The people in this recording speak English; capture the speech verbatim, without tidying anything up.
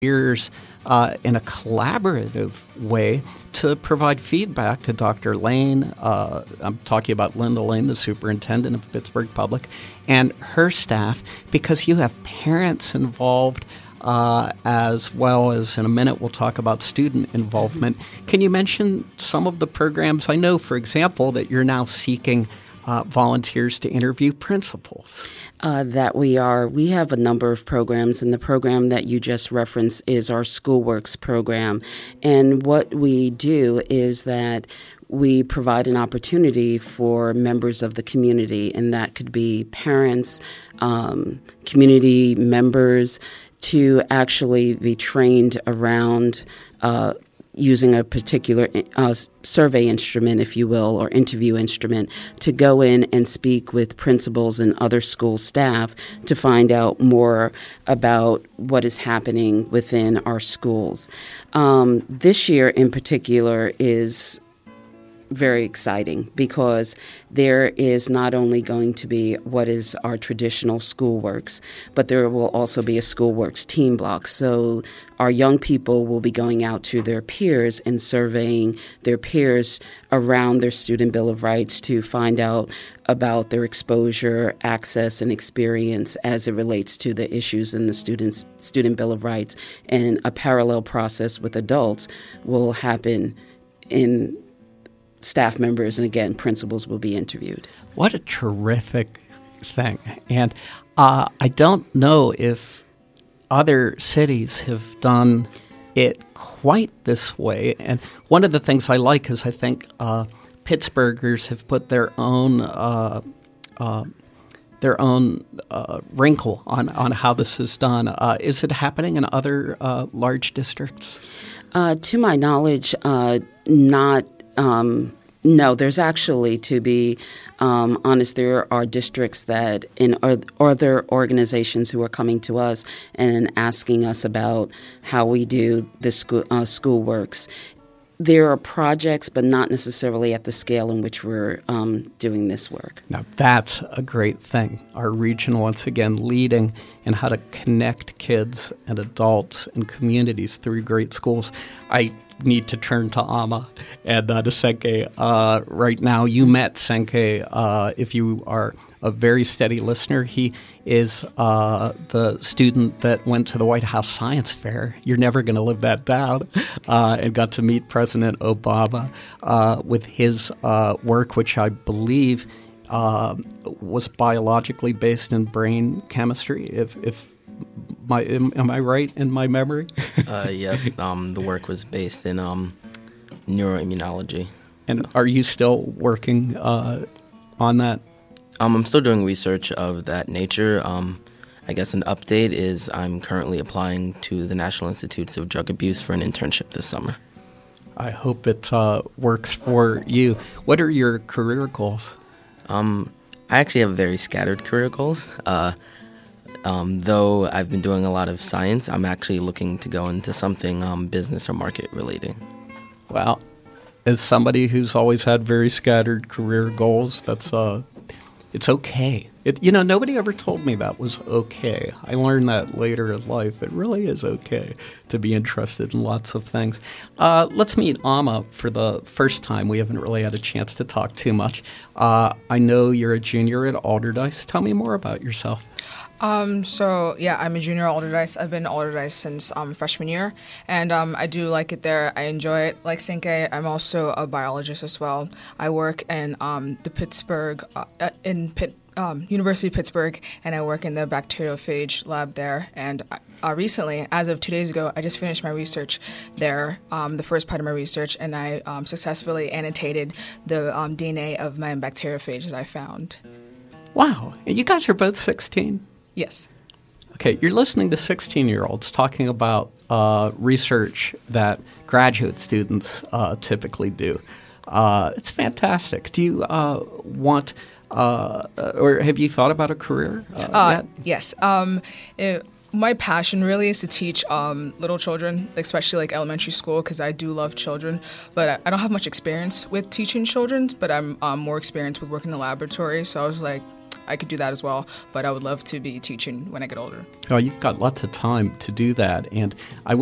volunteers uh, in a collaborative way to provide feedback to Doctor Lane. Uh, I'm talking about Linda Lane, the superintendent of Pittsburgh Public, and her staff, because you have parents involved uh, as well as, in a minute, we'll talk about student involvement. Can you mention some of the programs? I know, for example, that you're now seeking Uh, volunteers to interview principals. Uh, that we are. We have a number of programs, and the program that you just referenced is our SchoolWorks program. And what we do is that we provide an opportunity for members of the community, and that could be parents, um, community members, to actually be trained around uh, using a particular uh, survey instrument, if you will, or interview instrument, to go in and speak with principals and other school staff to find out more about what is happening within our schools. Um, this year in particular is very exciting because there is not only going to be what is our traditional SchoolWorks, but there will also be a SchoolWorks team block. So our young people will be going out to their peers and surveying their peers around their Student Bill of Rights to find out about their exposure, access, and experience as it relates to the issues in the student's Student Bill of Rights. And a parallel process with adults will happen in staff members, and again, principals will be interviewed. What a terrific thing. And uh, I don't know if other cities have done it quite this way. And one of the things I like is I think uh, Pittsburghers have put their own uh, uh, their own uh, wrinkle on, on how this is done. Uh, is it happening in other uh, large districts? Uh, to my knowledge, uh, not Um, no, there's actually, to be um, honest, there are districts that in or, other organizations who are coming to us and asking us about how we do the school uh, SchoolWorks. There are projects, but not necessarily at the scale in which we're um, doing this work. Now, that's a great thing. Our region, once again, leading in how to connect kids and adults and communities through great schools. I need to turn to Ama and uh, to Senke uh, right now. You met Senke, uh, if you are a very steady listener. He is uh, the student that went to the White House Science Fair. You're never going to live that down. Uh, and got to meet President Obama uh, with his uh, work, which I believe uh, was biologically based in brain chemistry, if, if My, am, am I right in my memory? uh, yes, um, the work was based in um, neuroimmunology. And are you still working uh, on that? Um, I'm still doing research of that nature. Um, I guess an update is I'm currently applying to the National Institutes of Drug Abuse for an internship this summer. I hope it uh, works for you. What are your career goals? Um, I actually have very scattered career goals. Uh, Um, though I've been doing a lot of science, I'm actually looking to go into something um, business or market related. Well, as somebody who's always had very scattered career goals, that's uh, it's okay. It, you know, nobody ever told me that was okay. I learned that later in life. It really is okay to be interested in lots of things. Uh, let's meet Ama for the first time. We haven't really had a chance to talk too much. Uh, I know you're a junior at Alderdice. Tell me more about yourself. Um, so, yeah, I'm a junior at Alderdice. I've been at Alderdice since um, freshman year, and um, I do like it there. I enjoy it. Like Senke, I'm also a biologist as well. I work in um, the Pittsburgh, uh, in Pitt, um, University of Pittsburgh, and I work in the bacteriophage lab there. And uh, recently, as of two days ago, I just finished my research there, um, the first part of my research, and I um, successfully annotated the um, D N A of my bacteriophage that I found. Wow. And you guys are both sixteen? Yes. Okay, you're listening to sixteen-year-olds talking about uh, research that graduate students uh, typically do. Uh, it's fantastic. Do you uh, want, uh, or have you thought about a career uh, uh, yet? Yes. Um, it, my passion really is to teach um, little children, especially like elementary school, because I do love children. But I, I don't have much experience with teaching children, but I'm um, more experienced with working in the laboratory. So I was like, I could do that as well. But I would love to be teaching when I get older. Oh, you've got lots of time to do that. And I